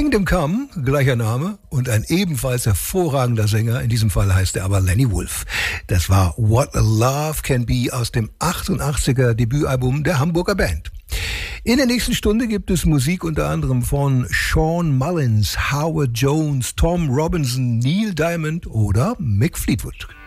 Kingdom Come, gleicher Name, und ein ebenfalls hervorragender Sänger, in diesem Fall heißt er aber Lenny Wolf. Das war What a Love Can Be aus dem 88er Debütalbum der Hamburger Band. In der nächsten Stunde gibt es Musik unter anderem von Sean Mullins, Howard Jones, Tom Robinson, Neil Diamond oder Mick Fleetwood.